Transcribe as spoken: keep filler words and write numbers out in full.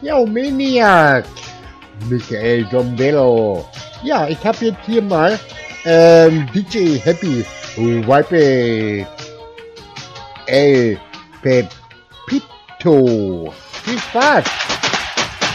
Ja, Maniac. Michael Dombello. Ja, ich habe jetzt hier mal ähm, D J Happy Vibe El Pepito. Viel Spaß.